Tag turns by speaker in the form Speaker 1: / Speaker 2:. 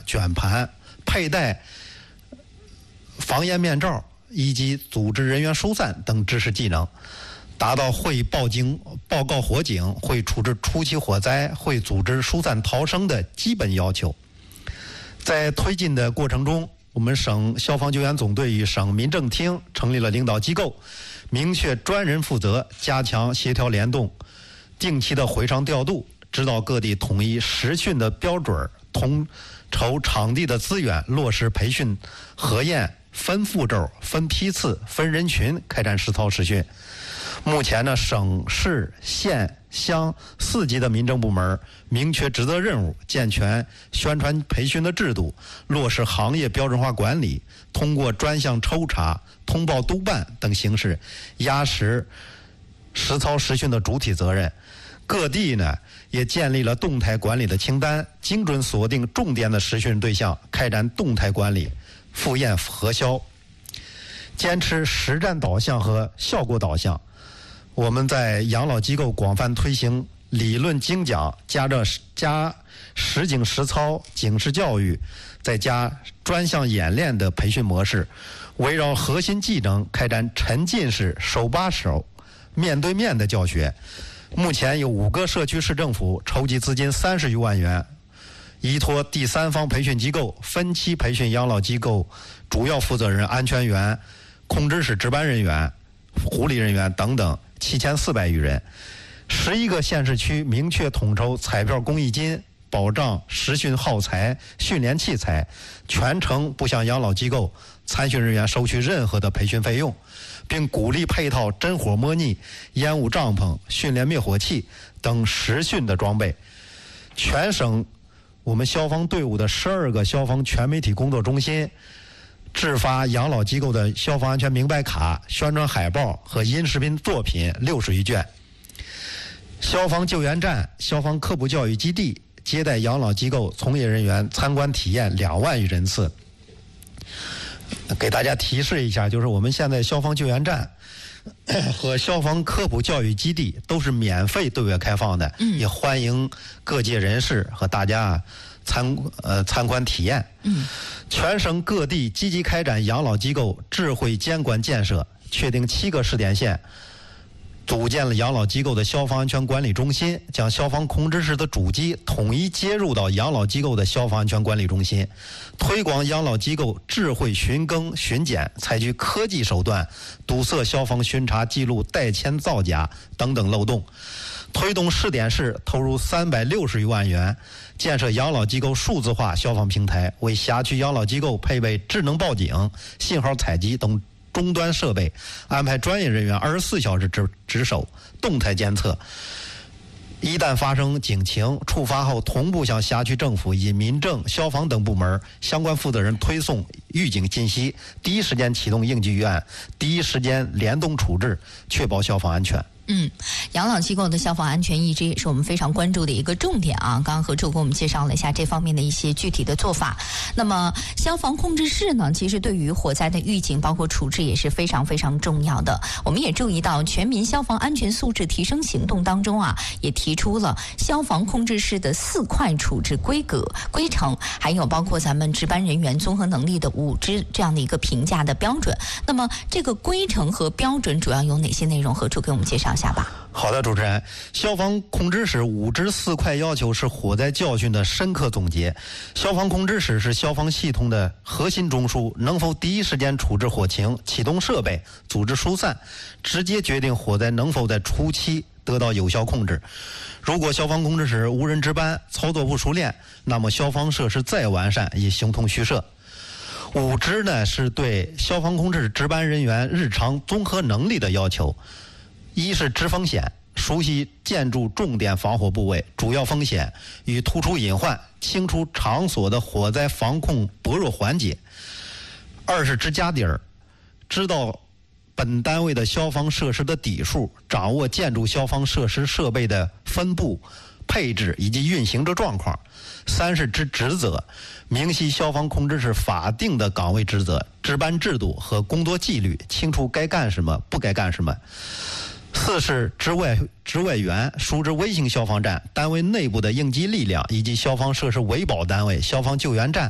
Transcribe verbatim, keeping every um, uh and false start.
Speaker 1: 卷盘、佩戴防烟面罩以及组织人员疏散等知识技能，达到会报警、报告火警、会处置初期火灾、会组织疏散逃生的基本要求。在推进的过程中，我们省消防救援总队与省民政厅成立了领导机构，明确专人负责，加强协调联动，定期的回场调度，指导各地统一实训的标准，统筹场地的资源，落实培训核验、分步骤、分批次、分人群开展实操实训。目前呢，省市县乡四级的民政部门明确职责任务，健全宣传培训的制度，落实行业标准化管理，通过专项抽查、通报督办等形式压实实操实训的主体责任。各地呢也建立了动态管理的清单，精准锁定重点的实训对象，开展动态管理、复验核销，坚持实战导向和效果导向。我们在养老机构广泛推行理论精讲，加上加实景实操、警示教育，再加专项演练的培训模式，围绕核心技能开展沉浸式、手把手、面对面的教学。目前有五个社区市政府筹集资金三十余万元，依托第三方培训机构分期培训养老机构主要负责人、安全员、控制室值班人员、护理人员等等七千四百余人。十一个县市区明确统筹彩票公益金，保障实训耗材、训练器材，全程不向养老机构参训人员收取任何的培训费用，并鼓励配套真火模拟、烟雾帐篷、训练灭火器等实训的装备。全省我们消防队伍的十二个消防全媒体工作中心制发养老机构的消防安全明白卡、宣传海报和音视频作品六十余卷。消防救援站、消防科普教育基地接待养老机构从业人员参观体验两万余人次。给大家提示一下，就是我们现在消防救援站和消防科普教育基地都是免费对外开放的，嗯、也欢迎各界人士和大家参呃参观体验。嗯，全省各地积极开展养老机构智慧监管建设，确定七个试点县，组建了养老机构的消防安全管理中心，将消防控制室的主机统一接入到养老机构的消防安全管理中心，推广养老机构智慧巡更巡检，采取科技手段堵塞消防巡查记录代签造假等等漏洞。推动试点市投入三百六十余万元，建设养老机构数字化消防平台，为辖区养老机构配备智能报警、信号采集等终端设备，安排专业人员二十四小时值值守，动态监测。一旦发生警情，触发后同步向辖区政府以民政、消防等部门相关负责人推送预警信息，第一时间启动应急预案，第一时间联动处置，确保消防安全。
Speaker 2: 嗯，养老机构的消防安全一直也是我们非常关注的一个重点啊。刚刚何处给我们介绍了一下这方面的一些具体的做法。那么消防控制室呢，其实对于火灾的预警包括处置也是非常非常重要的。我们也注意到全民消防安全素质提升行动当中啊，也提出了消防控制室的四块处置规格规程，还有包括咱们值班人员综合能力的五支这样的一个评价的标准。那么这个规程和标准主要有哪些内容？何处给我们介绍一下吧。
Speaker 1: 好的，主持人，消防控制室五支四块要求是火灾教训的深刻总结。消防控制室是消防系统的核心中枢，能否第一时间处置火情、启动设备、组织疏散，直接决定火灾能否在初期得到有效控制。如果消防控制室无人值班、操作不熟练，那么消防设施再完善也形同虚设。五支呢，是对消防控制值班人员日常综合能力的要求。一是知风险，熟悉建筑重点防火部位、主要风险与突出隐患，清楚场所的火灾防控薄弱环节。二是知家底儿，知道本单位的消防设施的底数，掌握建筑消防设施设备的分布、配置以及运行的状况。三是知职责，明晰消防控制室法定的岗位职责、值班制度和工作纪律，清楚该干什么、不该干什么。四是值外值外员，熟知微型消防站单位内部的应急力量以及消防设施维保单位、消防救援站